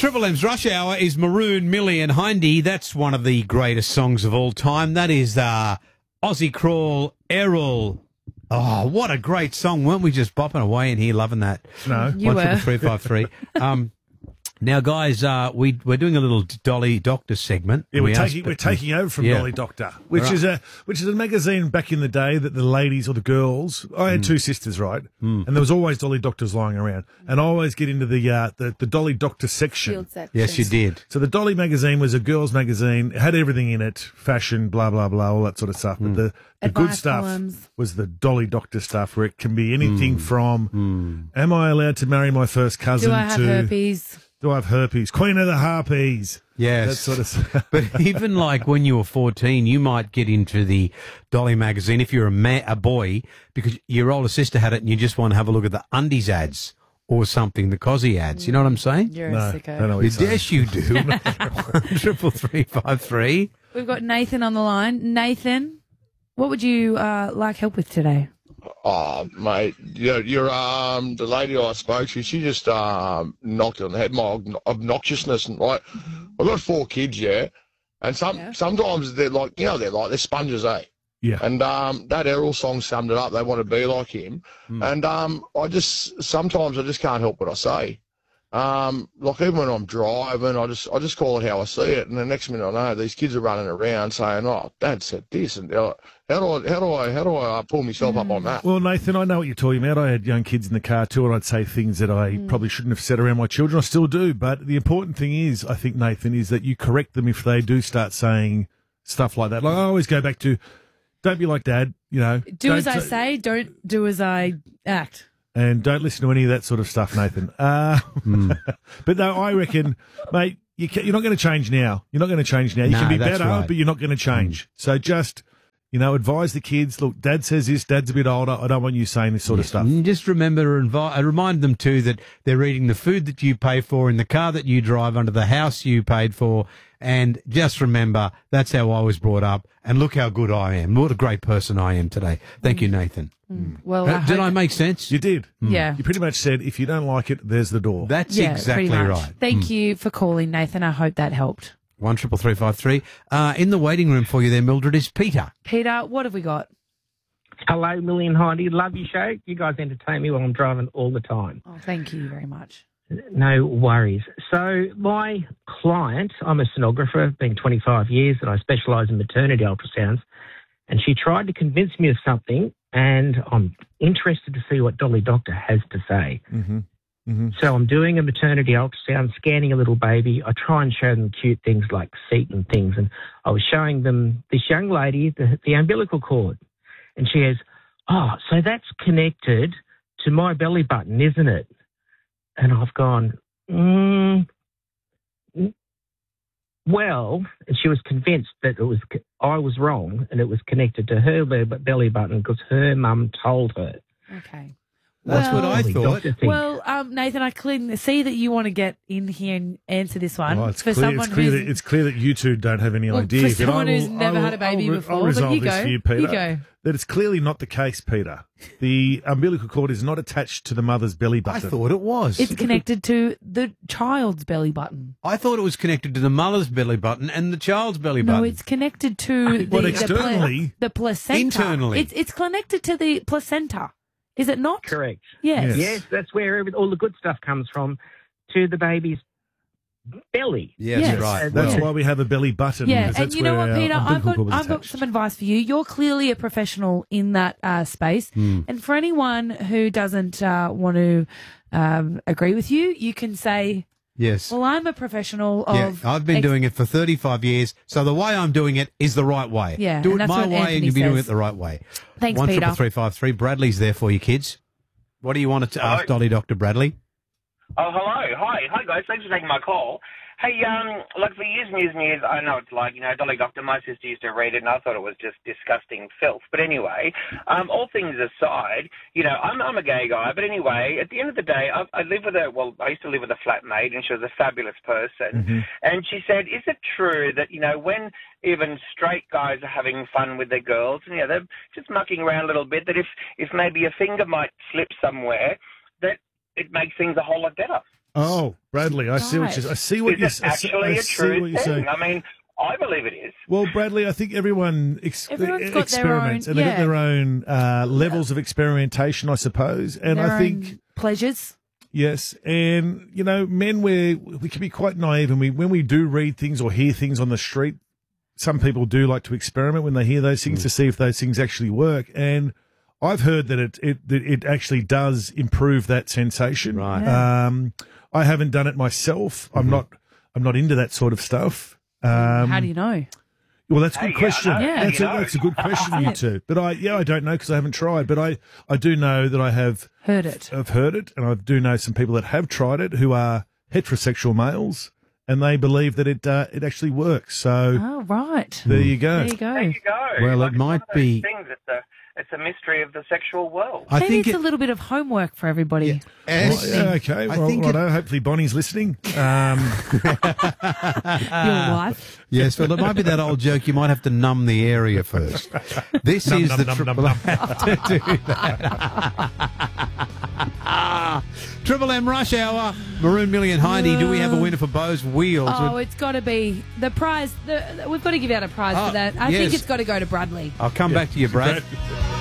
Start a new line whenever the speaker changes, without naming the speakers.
Triple M's Rush Hour is Maroon, Millie and Hindy. That's one of the greatest songs of all time. That is Aussie Crawl, Errol. Oh, what a great song. Weren't we just bopping away in here loving that?
No.
You were.
1-353. Now, guys, we're doing a little Dolly Doctor segment.
Yeah, we're taking over from Dolly Doctor, which is a magazine back in the day that the ladies or the girls. I had two sisters, right, and there was always Dolly Doctors lying around, and I always get into the Dolly Doctor section.
Field section.
Yes, you did.
So the Dolly magazine was a girls' magazine. It had everything in it, fashion, blah blah blah, all that sort of stuff. But the good
Advice
stuff
columns.
was the Dolly Doctor stuff, where it can be anything from, am I allowed to marry my first cousin?
Do I have herpes?
Do I have herpes? Queen of the Harpies.
Yes.
That sort of stuff.
But even like when you were 14, you might get into the Dolly magazine if you're a boy, because your older sister had it and you just want to have a look at the undies ads or something, the Cosy ads. You know what I'm saying?
You're
No,
a
I
sicko.
don't know what you're saying.
Yes, you do. 1-353.
We've got Nathan on the line. Nathan, what would you like help with today?
Oh, mate, you're the lady I spoke to, she just knocked on the head, my obnoxiousness. And like, I've got 4 kids, yeah, and sometimes they're like, they're sponges, eh?
Yeah.
And that Errol song summed it up. They want to be like him. And sometimes I just can't help what I say. Like even when I'm driving, I just call it how I see it, and the next minute I know these kids are running around saying, "Oh, Dad said this," and how do I pull myself up on that?
Well, Nathan, I know what you're talking about. I had young kids in the car too, and I'd say things that I probably shouldn't have said around my children. I still do, but the important thing is, I think, Nathan, is that you correct them if they do start saying stuff like that. Like I always go back to, don't be like Dad.
Do as I say, don't do as I act.
And don't listen to any of that sort of stuff, Nathan. But no, I reckon, mate, you're not going to change now. You're not going to change now. You can be
that's
better,
right.
but you're not going to change. So just, advise the kids, look, Dad says this, Dad's a bit older. I don't want you saying this sort of stuff.
And just remember and remind them too that they're eating the food that you pay for in the car that you drive under the house you paid for. And just remember, that's how I was brought up. And look how good I am. What a great person I am today. Thank you, Nathan.
Well,
Did I make sense?
You did.
Yeah.
You pretty much said, if you don't like it, there's the door.
That's
Yeah,
exactly
pretty much.
right.
Thank you for calling, Nathan. I hope that helped.
1-353. In the waiting room for you there, Mildred, is Peter.
Peter, what have we got?
Hello, Millie and Heidi. Love your show. You guys entertain me while I'm driving all the time.
Oh, thank you very much.
No worries. So my client, I'm a sonographer, been 25 years, and I specialise in maternity ultrasounds, and she tried to convince me of something, and I'm interested to see what Dolly Doctor has to say. So I'm doing a maternity ultrasound, scanning a little baby. I try and show them cute things like feet and things, and I was showing them this young lady the umbilical cord, and she goes, "Oh, so that's connected to my belly button, isn't it?" And I've gone, well, and she was convinced that I was wrong and it was connected to her belly button because her mum told her.
Okay.
That's what I thought.
Well, Nathan, I clearly see that you want to get in here and answer this one.
Oh, it's clear that you two don't have any idea.
For someone who's never had a baby before.
I'll resolve
but you
this
go.
for you, Peter.
You go.
That it's clearly not the case, Peter. The umbilical cord is not attached to the mother's belly
I
button.
thought it was.
It's connected to the child's belly button.
I thought it was connected to the mother's belly button and the child's belly button.
No, it's connected to
What, externally?
the placenta.
Internally.
It's connected to the placenta. Is it not?
Correct.
Yes.
Yes, that's where all the good stuff comes from, to the baby's belly.
Yes,
Yes.
right.
That's
Well,
why we have a belly button.
Yeah,
because
and
that's
you know
where
what,
our
Peter?
umbilical cord was
I've got
attached.
some advice for you. You're clearly a professional in that space, and for anyone who doesn't want to agree with you, you can say,
yes.
"Well, I'm a professional
Yeah,
of."
I've been doing it for 35 years, so the way I'm doing it is the right way.
Yeah,
Do
and
it
that's
my
what
way and
Anthony
you'll be doing
says.
it the right way.
Thanks, Peter.
1-353. Bradley's there for you, kids. What do you want to ask Dolly Dr. Bradley?
Oh, hello. Hi, guys. Thanks for taking my call. Hey, like for years and years and years, I know it's like, Dolly Doctor, my sister used to read it and I thought it was just disgusting filth. But anyway, all things aside, I'm a gay guy. But anyway, at the end of the day, I used to live with a flatmate and she was a fabulous person. And she said, is it true that, when even straight guys are having fun with their girls and, they're just mucking around a little bit, that if maybe a finger might slip somewhere, that it makes things a whole lot better?
Oh, Bradley, I see what
Right.
I see what
Is
you're
it actually
I
a
see
true
what you're
thing?
saying.
I mean, I believe it is.
Well, Bradley, I think everyone
Everyone's got
experiments,
their
and
own-
they've got
yeah.
their own levels of experimentation, I suppose. And
Their
I think
own pleasures.
yes, and you know, men, we can be quite naive, and when we do read things or hear things on the street, some people do like to experiment when they hear those things to see if those things actually work. And I've heard that it actually does improve that sensation.
Right.
I haven't done it myself. I'm not into that sort of stuff.
How do you know?
Well, that's a
Hey,
good
yeah,
question.
I know.
Yeah.
You know.
That's a good question, you two. But I don't know because I haven't tried. But I do know that
Heard it.
I've heard it, and I do know some people that have tried it who are heterosexual males, and they believe that it actually works. So
Oh, right.
there you go.
There you go.
There you go.
Well,
Like,
it
it's one
might
of those
be-
Things. It's a mystery of the sexual world.
I
Maybe
think
it's
it,
a little bit of homework for everybody.
as-
Yeah, okay.
I
Well,
think
righto. Hopefully Bonnie's listening.
Your wife.
Yes, well, it might be that old joke. You might have to numb the area first. This is
Num,
the
num, num,
Triple
num,
M to do that. Triple M Rush Hour. Maroon Millie and Heidi. Do we have a winner for Bose Wheels?
Oh, it's got to be the prize. We've got to give out a prize
Oh,
for that. I
yes.
think it's got to go to Bradley.
I'll come back to you, Brad.